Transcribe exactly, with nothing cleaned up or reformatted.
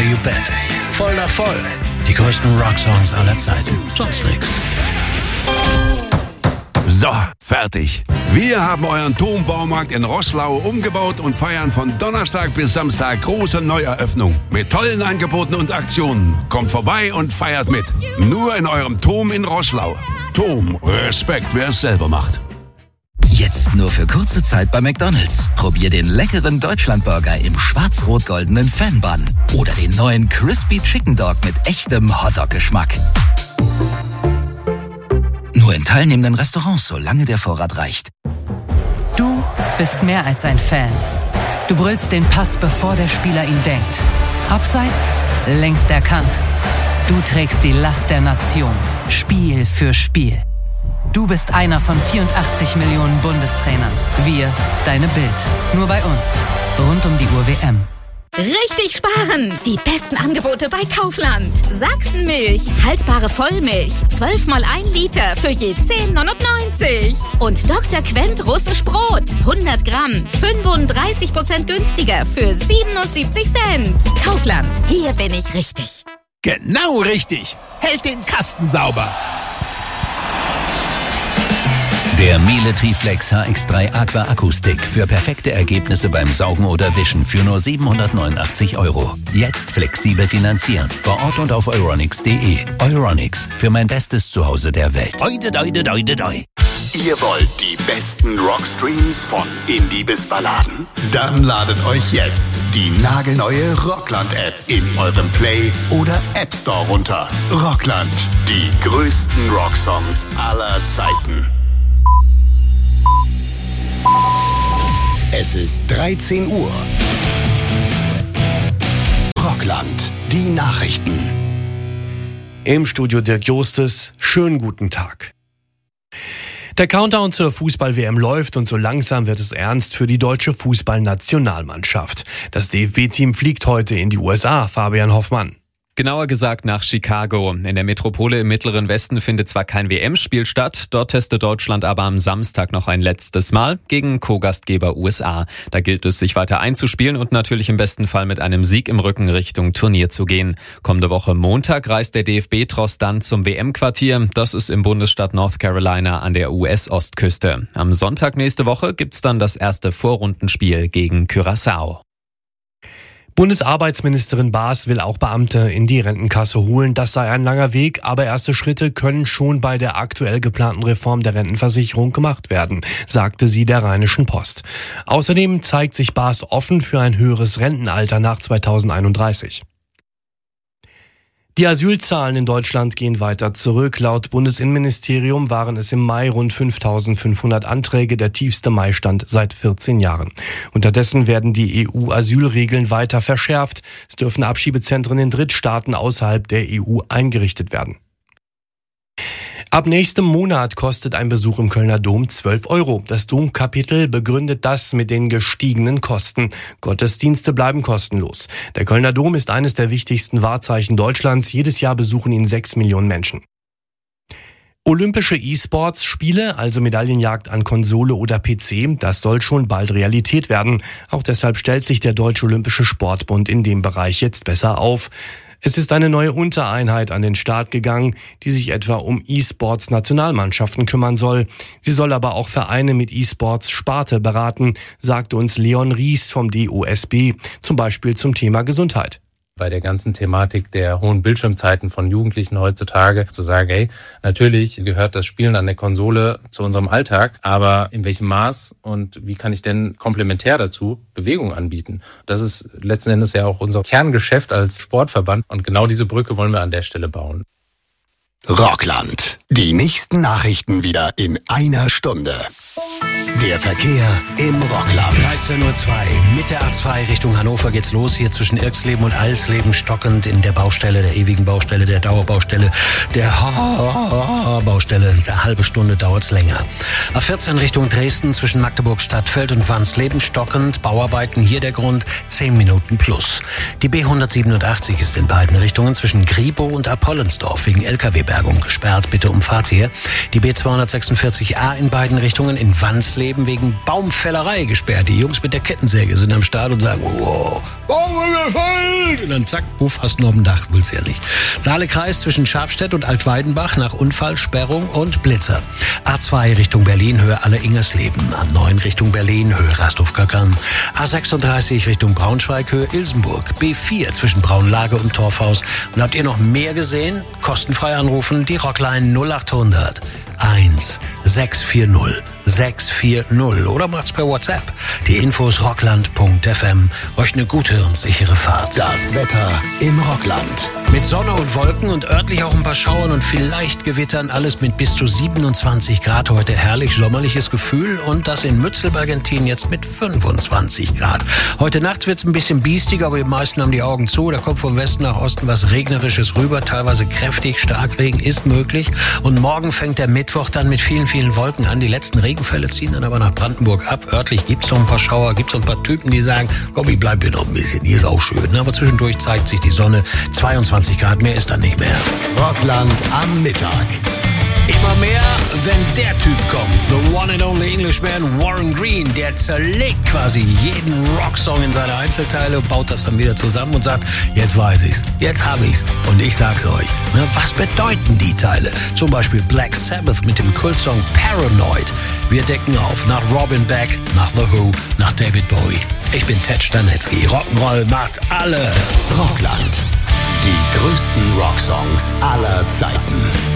You Bet. Voll nach voll. Die größten Rocksongs aller Zeiten. Sonst nix. So, fertig. Wir haben euren Turmbaumarkt in Roßlau umgebaut und feiern von Donnerstag bis Samstag große Neueröffnung. Mit tollen Angeboten und Aktionen. Kommt vorbei und feiert mit. Nur in eurem Turm in Roßlau. Turm, Respekt, wer es selber macht. Jetzt nur für kurze Zeit bei McDonald's. Probier den leckeren Deutschlandburger im schwarz-rot-goldenen Fan-Bun. Oder den neuen Crispy Chicken Dog mit echtem Hotdog-Geschmack. Nur in teilnehmenden Restaurants, solange der Vorrat reicht. Du bist mehr als ein Fan. Du brüllst den Pass, bevor der Spieler ihn denkt. Abseits, längst erkannt. Du trägst die Last der Nation. Spiel für Spiel. Du bist einer von vierundachtzig Millionen Bundestrainern. Wir, deine Bild. Nur bei uns. Rund um die Uhr W M. Richtig sparen! Die besten Angebote bei Kaufland. Sachsenmilch, haltbare Vollmilch, zwölf mal ein Liter für je zehn neunundneunzig. Und Doktor Quent russisch Brot, hundert Gramm, fünfunddreißig Prozent günstiger für siebenundsiebzig Cent. Kaufland, hier bin ich richtig. Genau richtig. Hält den Kasten sauber. Der Miele Triflex H X drei Aqua Akkustick für perfekte Ergebnisse beim Saugen oder Wischen für nur siebenhundertneunundachtzig Euro. Jetzt flexibel finanzieren. Vor Ort und auf euronics punkt de. Euronics, für mein bestes Zuhause der Welt. Oide, oide, oide, oide. Ihr wollt die besten Rockstreams von Indie bis Balladen? Dann ladet euch jetzt die nagelneue Rockland-App in eurem Play- oder App Store runter. Rockland, die größten Rocksongs aller Zeiten. Es ist dreizehn Uhr. Rockland, die Nachrichten. Im Studio Dirk Jostes, schönen guten Tag. Der Countdown zur Fußball-W M läuft und so langsam wird es ernst für die deutsche Fußballnationalmannschaft. Das D F B-Team fliegt heute in die U S A, Fabian Hoffmann. Genauer gesagt nach Chicago. In der Metropole im Mittleren Westen findet zwar kein W M-Spiel statt, dort testet Deutschland aber am Samstag noch ein letztes Mal gegen Co-Gastgeber U S A. Da gilt es, sich weiter einzuspielen und natürlich im besten Fall mit einem Sieg im Rücken Richtung Turnier zu gehen. Kommende Woche Montag reist der D F B-Tross dann zum W M-Quartier. Das ist im Bundesstaat North Carolina an der U S-Ostküste. Am Sonntag nächste Woche gibt's dann das erste Vorrundenspiel gegen Curaçao. Bundesarbeitsministerin Baas will auch Beamte in die Rentenkasse holen. Das sei ein langer Weg, aber erste Schritte können schon bei der aktuell geplanten Reform der Rentenversicherung gemacht werden, sagte sie der Rheinischen Post. Außerdem zeigt sich Baas offen für ein höheres Rentenalter nach zweitausendeinunddreißig. Die Asylzahlen in Deutschland gehen weiter zurück. Laut Bundesinnenministerium waren es im Mai rund fünftausendfünfhundert Anträge, der tiefste Maistand seit vierzehn Jahren. Unterdessen werden die E U-Asylregeln weiter verschärft. Es dürfen Abschiebezentren in Drittstaaten außerhalb der E U eingerichtet werden. Ab nächstem Monat kostet ein Besuch im Kölner Dom zwölf Euro. Das Domkapitel begründet das mit den gestiegenen Kosten. Gottesdienste bleiben kostenlos. Der Kölner Dom ist eines der wichtigsten Wahrzeichen Deutschlands. Jedes Jahr besuchen ihn sechs Millionen Menschen. Olympische E-Sports-Spiele, also Medaillenjagd an Konsole oder P C, das soll schon bald Realität werden. Auch deshalb stellt sich der Deutsche Olympische Sportbund in dem Bereich jetzt besser auf. Es ist eine neue Untereinheit an den Start gegangen, die sich etwa um E-Sports-Nationalmannschaften kümmern soll. Sie soll aber auch Vereine mit E-Sports-Sparte beraten, sagte uns Leon Ries vom D O S B, zum Beispiel zum Thema Gesundheit. Bei der ganzen Thematik der hohen Bildschirmzeiten von Jugendlichen heutzutage zu sagen, hey, natürlich gehört das Spielen an der Konsole zu unserem Alltag, aber in welchem Maß und wie kann ich denn komplementär dazu Bewegung anbieten? Das ist letzten Endes ja auch unser Kerngeschäft als Sportverband und genau diese Brücke wollen wir an der Stelle bauen. Rockland. Die nächsten Nachrichten wieder in einer Stunde. Der Verkehr im Rockland. dreizehn Uhr zwei mit der A zwei Richtung Hannover geht's los. Hier zwischen Irksleben und Alsleben stockend in der Baustelle, der ewigen Baustelle, der Dauerbaustelle, der Baustelle. Eine halbe Stunde dauert's länger. A vierzehn Richtung Dresden zwischen Magdeburg Stadtfeld und Wansleben stockend. Bauarbeiten, hier der Grund, zehn Minuten plus. Die B hundertsiebenundachtzig ist in beiden Richtungen zwischen Griebow und Apollensdorf wegen L K W-Bergung gesperrt. Bitte umfahrt hier. Die B zweihundertsechsundvierzig A in beiden Richtungen in Wansleben Ingersleben wegen Baumfällerei gesperrt. Die Jungs mit der Kettensäge sind am Start und sagen, wow, Baum gefällt! Und dann zack, puff, hast du noch am Dach, willst ja nicht. Saalekreis zwischen Schafstedt und Altweidenbach nach Unfall, Sperrung und Blitzer. A zwei Richtung Berlin, Höhe Aller Ingersleben. A neun Richtung Berlin, Höhe Rasthof-Kackern. A sechsunddreißig Richtung Braunschweig, Höhe Ilsenburg. B vier zwischen Braunlage und Torfhaus. Und habt ihr noch mehr gesehen? Kostenfrei anrufen, die Rockline null achthundert eins sechs vier null sechs vier null oder macht's per WhatsApp. Die Infos rockland punkt f m. Euch eine gute und sichere Fahrt. Das Wetter im Rockland. Mit Sonne und Wolken und örtlich auch ein paar Schauern und vielleicht Gewittern. Alles mit bis zu siebenundzwanzig Grad. Heute herrlich sommerliches Gefühl und das in Mützelbergentin jetzt mit fünfundzwanzig Grad. Heute Nacht wird's ein bisschen biestiger, aber die meisten haben die Augen zu. Da kommt vom Westen nach Osten was Regnerisches rüber. Teilweise kräftig, Starkregen ist möglich. Und morgen fängt der Mittwoch dann mit vielen, vielen Wolken an. Die letzten Regenfälle ziehen dann aber nach Brandenburg ab. Örtlich gibt's noch ein paar Schauer, gibt's noch ein paar Typen, die sagen, komm, ich bleib hier noch ein bisschen, hier ist auch schön. Aber zwischendurch zeigt sich die Sonne. zweiundzwanzig Grad, mehr ist dann nicht mehr. Rockland am Mittag. Immer mehr, wenn der Typ kommt. The one and only Englishman Warren Green. Der zerlegt quasi jeden Rocksong in seine Einzelteile, baut das dann wieder zusammen und sagt, jetzt weiß ich's, jetzt hab ich's. Und ich sag's euch, ne, was bedeuten die Teile? Zum Beispiel Black Sabbath mit dem Kultsong Paranoid. Wir decken auf nach Robin Beck, nach The Who, nach David Bowie. Ich bin Ted Stanetzky. Rock'n'Roll macht alle. Rockland. Die größten Rocksongs aller Zeiten.